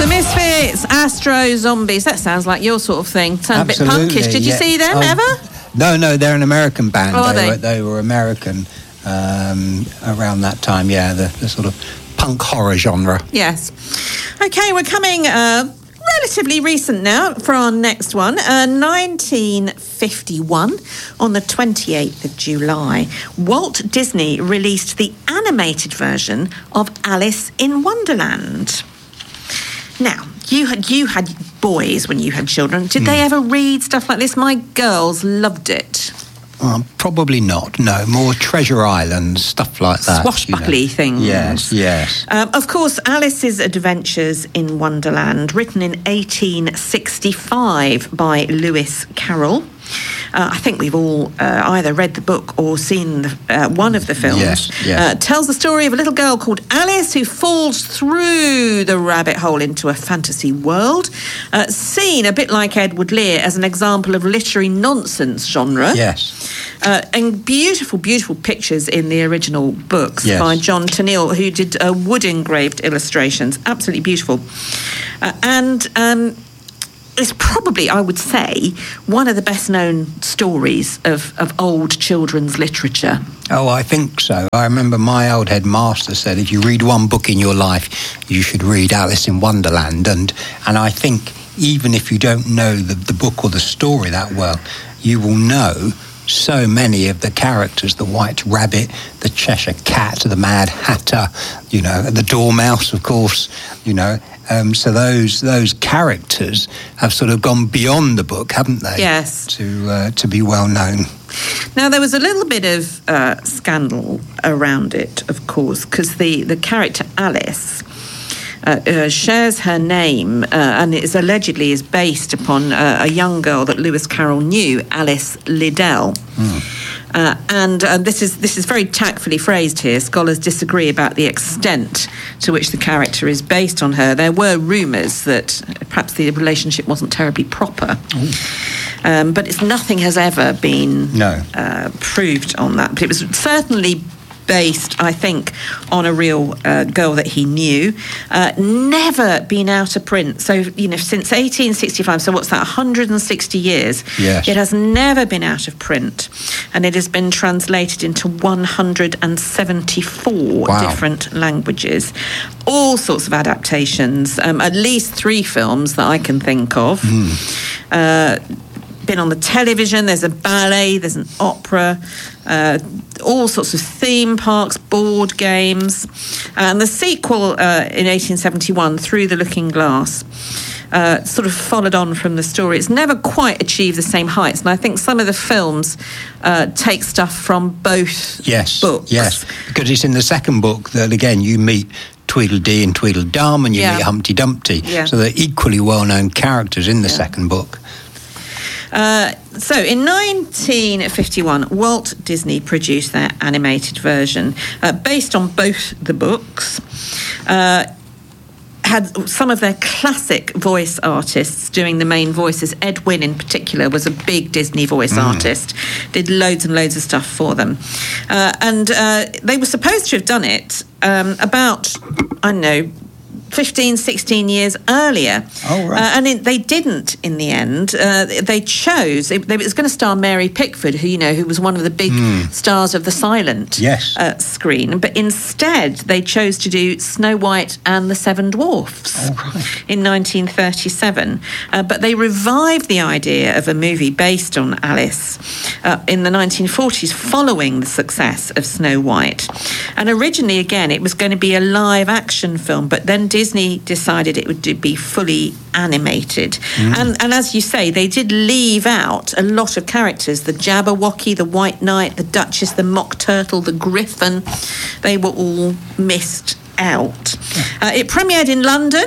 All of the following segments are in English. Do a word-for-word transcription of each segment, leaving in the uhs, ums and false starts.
The Misfits, Astro Zombies. That sounds like your sort of thing. Sounds Absolutely, a bit punkish. Did you yeah. see them oh, ever? No, no, they're an American band. Oh, are they, they? Were, they were American um, around that time, yeah, the, the sort of punk horror genre. Yes. Okay, we're coming uh, relatively recent now for our next one. Uh, nineteen fifty-one, on the twenty-eighth of July, Walt Disney released the animated version of Alice in Wonderland. Now, you had you had boys when you had children. Did mm. they ever read stuff like this? My girls loved it. Um, probably not, no. More Treasure Island, stuff like that. Swashbuckly you know. things. Yes, yes. Um, of course, Alice's Adventures in Wonderland, written in eighteen sixty-five by Lewis Carroll. Uh, I think we've all uh, either read the book or seen the, uh, one of the films. Yes, yes. Uh, tells the story of a little girl called Alice who falls through the rabbit hole into a fantasy world, uh, seen a bit like Edward Lear as an example of literary nonsense genre. Yes. Uh, and beautiful, beautiful pictures in the original books yes. by John Tenniel, who did uh, wood-engraved illustrations. Absolutely beautiful. Uh, and... Um, It's probably, I would say, one of the best-known stories of, of old children's literature. Oh, I think so. I remember my old headmaster said, if you read one book in your life, you should read Alice in Wonderland. And and I think even if you don't know the, the book or the story that well, you will know so many of the characters, the White Rabbit, the Cheshire Cat, the Mad Hatter, you know, the Dormouse, of course, you know. Um, so those those characters have sort of gone beyond the book, haven't they? Yes. To uh, to be well known. Now, there was a little bit of uh, scandal around it, of course, because the, the character Alice uh, uh, shares her name uh, and is allegedly is based upon uh, a young girl that Lewis Carroll knew, Alice Liddell. Mm. Uh, and uh, this is this is very tactfully phrased here. Scholars disagree about the extent to which the character is based on her. There were rumours that perhaps the relationship wasn't terribly proper, um, but it's nothing has ever been no. uh, proved on that. But it was certainly based, I think, on a real uh, girl that he knew. Uh, never been out of print. So, you know, since eighteen sixty-five, so what's that, one hundred sixty years? Yes. It has never been out of print. And it has been translated into one hundred seventy-four wow. different languages. All sorts of adaptations, um, at least three films that I can think of. Mm. Uh, been on the television, there's a ballet, there's an opera, uh, all sorts of theme parks, board games. And the sequel uh, in eighteen seventy-one, Through the Looking Glass, uh, sort of followed on from the story. It's never quite achieved the same heights. And I think some of the films uh, take stuff from both yes, books. Yes, because it's in the second book that, again, you meet Tweedledee and Tweedledum and you yeah. meet Humpty Dumpty. Yeah. So they're equally well-known characters in the yeah. second book. Uh, so in nineteen fifty-one, Walt Disney produced their animated version uh, based on both the books. Uh, had some of their classic voice artists doing the main voices. Ed Wynn in particular was a big Disney voice mm. artist, did loads and loads of stuff for them. Uh, and uh, they were supposed to have done it um, about, I don't know, fifteen, sixteen years earlier. Oh, right. Uh, and it, they didn't in the end. Uh, they chose, it, it was going to star Mary Pickford, who, you know, who was one of the big mm. stars of the silent yes. uh, screen. But instead, they chose to do Snow White and the Seven Dwarfs oh, right. in nineteen thirty-seven. Uh, but they revived the idea of a movie based on Alice uh, in the nineteen forties, following the success of Snow White. And originally, again, it was going to be a live action film, but then Disney decided it would be fully animated. Mm. And, and as you say, they did leave out a lot of characters. The Jabberwocky, the White Knight, the Duchess, the Mock Turtle, the Griffin. They were all missed out. Uh, it premiered in London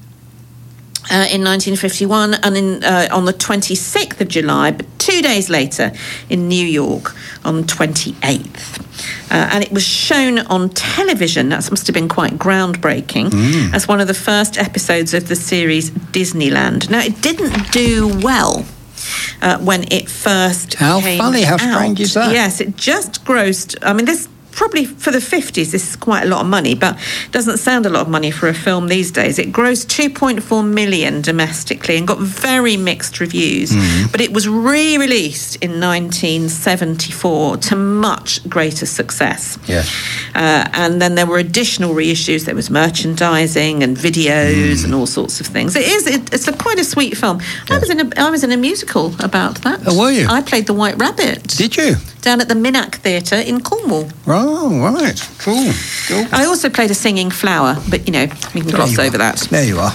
Uh, in nineteen fifty-one, and in, uh, on the twenty-sixth of July, but two days later in New York on the twenty-eighth. Uh, and it was shown on television. That must have been quite groundbreaking, mm. as one of the first episodes of the series Disneyland. Now, it didn't do well uh, when it first how came funny, how out. strange is that? Yes, it just grossed, I mean, this probably for the fifties, this is quite a lot of money, but doesn't sound a lot of money for a film these days. It grossed two point four million domestically and got very mixed reviews, mm. but it was re-released in nineteen seventy-four to much greater success. Yes. Uh, and then there were additional reissues. There was merchandising and videos mm. and all sorts of things. It is. It, it's a quite a sweet film. Yes. I was in a I was in a musical about that. Oh, were you? I played the White Rabbit. Did you? Down at the Minack Theatre in Cornwall. Oh, right. Cool. Cool. I also played a singing flower, but, you know, we can gloss over that. There you are.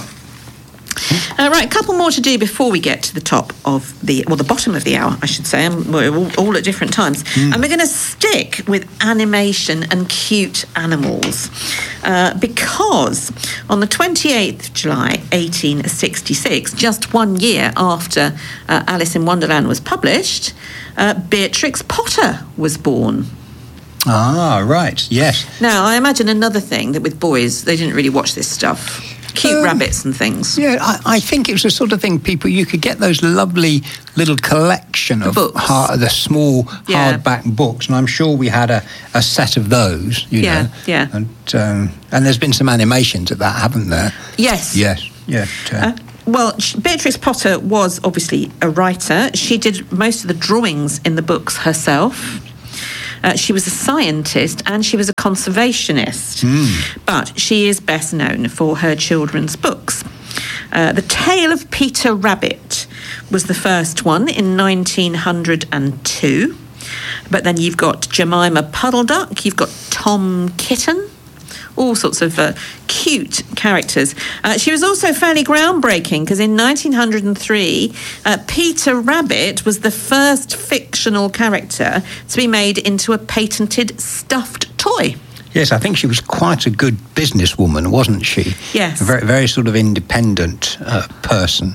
Uh, right, a couple more to do before we get to the top of the, well, the bottom of the hour, I should say. And we're all, all at different times. Mm. And we're going to stick with animation and cute animals. Uh, because on the twenty-eighth of July, eighteen sixty-six, just one year after uh, Alice in Wonderland was published, uh, Beatrix Potter was born. Ah, right, yes. Now, I imagine another thing that with boys, they didn't really watch this stuff. Cute um, rabbits and things. Yeah, I, I think it was the sort of thing people, you could get those lovely little collection of hard, the small yeah. hardback books, and I'm sure we had a, a set of those, you yeah, know. Yeah, And, um, and there's been some animations of that, haven't there? Yes. Yes, yeah. Uh, uh, well, Beatrix Potter was obviously a writer. She did most of the drawings in the books herself. Uh, she was a scientist and she was a conservationist, mm. but she is best known for her children's books. Uh, the Tale of Peter Rabbit was the first one in nineteen hundred two, but then you've got Jemima Puddle Duck, you've got Tom Kitten, all sorts of uh, cute characters. Uh, she was also fairly groundbreaking because in nineteen oh three, uh, Peter Rabbit was the first fictional character to be made into a patented stuffed toy. Yes, I think she was quite a good businesswoman, wasn't she? Yes. A very, very sort of independent uh, person.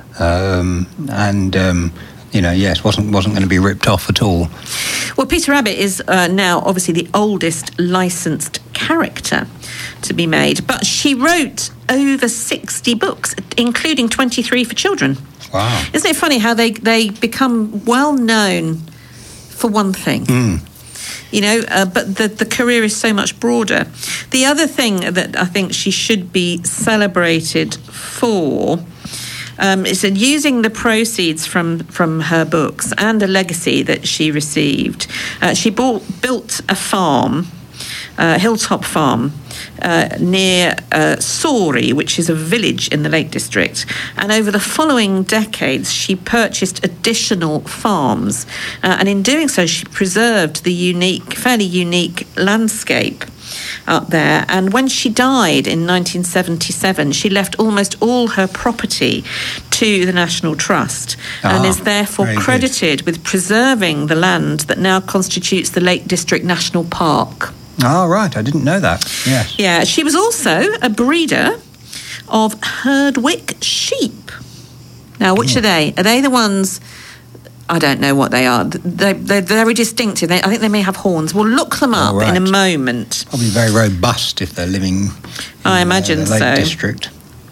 Um, and... Um, You know, yes, wasn't wasn't going to be ripped off at all. Well, Peter Rabbit is uh, now obviously the oldest licensed character to be made, but she wrote over sixty books, including twenty-three for children. Wow. Isn't it funny how they, they become well known for one thing? Mm. You know, uh, but the, the career is so much broader. The other thing that I think she should be celebrated for... Um, is that using the proceeds from, from her books and a legacy that she received, uh, she bought, built a farm, uh, Hilltop Farm, uh, near uh, Sawrey, which is a village in the Lake District. And over the following decades, she purchased additional farms. Uh, and in doing so, she preserved the unique, fairly unique landscape up there. And when she died in nineteen seventy-seven, she left almost all her property to the National Trust ah, and is therefore credited good. with preserving the land that now constitutes the Lake District National Park. Oh, right. I didn't know that. Yes. Yeah. She was also a breeder of Herdwick sheep. Now, which oh. are they? Are they the ones... I don't know what they are. They, they're very distinctive. They, I think they may have horns. We'll look them up oh, right. in a moment. Probably very robust if they're living in I imagine uh, the Lake so. District.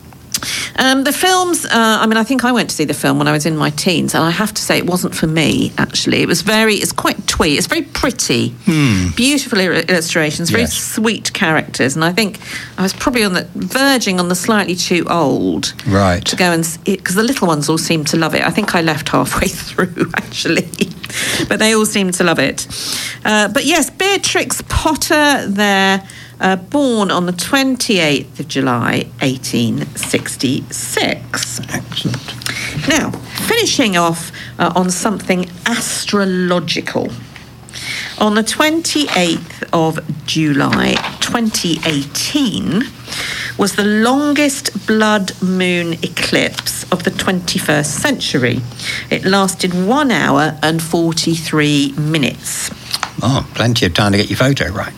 Um, the films, uh, I mean, I think I went to see the film when I was in my teens, and I have to say it wasn't for me, actually. It was very, it's quite twee. It's very pretty. Hmm. Beautiful illustrations, very yes. sweet characters. And I think I was probably on the verging on the slightly too old. Right. To go and, because the little ones all seemed to love it. I think I left halfway through, actually. But they all seemed to love it. Uh, but yes, Beatrix Potter there. Uh, born on the twenty-eighth of July, eighteen sixty-six. Excellent. Now, finishing off uh, on something astrological. On the twenty-eighth of July, twenty eighteen, was the longest blood moon eclipse of the twenty-first century. It lasted one hour and forty-three minutes. Oh, plenty of time to get your photo right.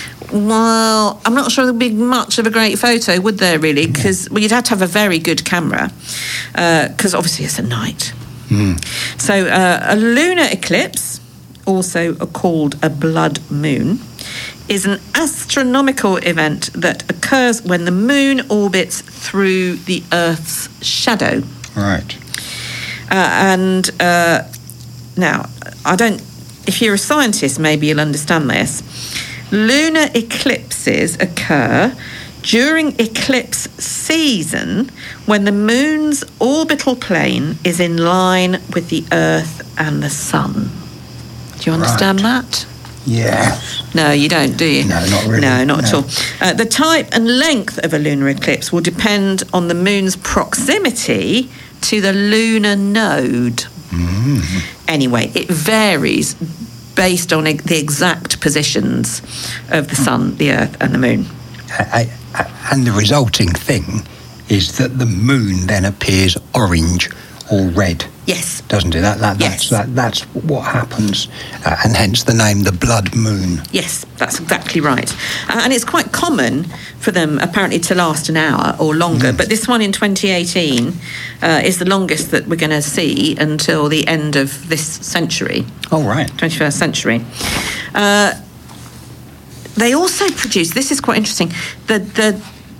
Well, I'm not sure there'd be much of a great photo, would there, really? Because well, you'd have to have a very good camera, because uh, obviously it's at night. Mm. So uh, a lunar eclipse, also called a blood moon, is an astronomical event that occurs when the moon orbits through the Earth's shadow. Right. Uh, and uh, now, I don't... If you're a scientist, maybe you'll understand this. lunar eclipses occur during eclipse season when the moon's orbital plane is in line with the Earth and the Sun. Do you understand Right. that? Yeah. No, you don't, do you? No, not really. No, not at No. all. Uh, the type and length of a lunar eclipse will depend on the moon's proximity to the lunar node. Mm. Anyway, it varies based on e- the exact positions of the sun, the earth, and the moon. I, I, and the resulting thing is that the moon then appears orange or red, Yes. doesn't it? That, that, Yes. that's, that, that's what happens, uh, and hence the name the blood moon. Yes, that's exactly right. Uh, and it's quite common for them, apparently, to last an hour or longer. Mm. But this one in twenty eighteen uh, is the longest that we're going to see until the end of this century, Oh, right. twenty-first century. Uh, they also produce, this is quite interesting, the, the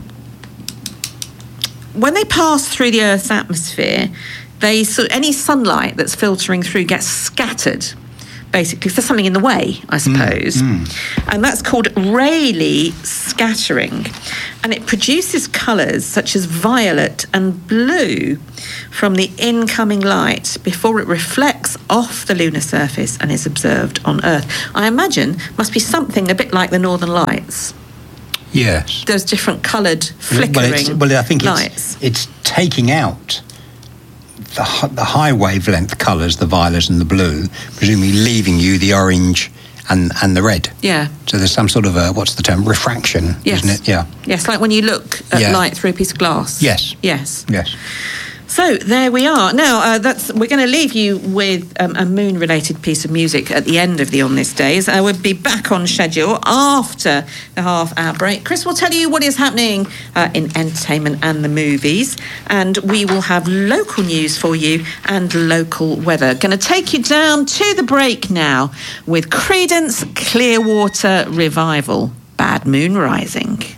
when they pass through the Earth's atmosphere, they so any sunlight that's filtering through gets scattered, basically. So there's something in the way, I suppose. mm. And that's called Rayleigh scattering. And it produces colours such as violet and blue from the incoming light before it reflects off the lunar surface and is observed on Earth. I imagine must be something a bit like the Northern Lights. Yes. Those different coloured, flickering well, it's, well, I think lights. it's, it's taking out the, hi- the high wavelength colours, the violet and the blue, presumably leaving you the orange and, and the red. Yeah. So there's some sort of a, what's the term, refraction, Yes. isn't it? Yeah. Yes, like when you look at Yeah. light through a piece of glass. Yes. Yes. Yes. So there we are. Now uh, that's we're going to leave you with um, a moon-related piece of music at the end of the On This Days. Uh, we'll be back on schedule after the half-hour break. Chris will tell you what is happening uh, in entertainment and the movies, and we will have local news for you and local weather. Going to take you down to the break now with Creedence Clearwater Revival, Bad Moon Rising.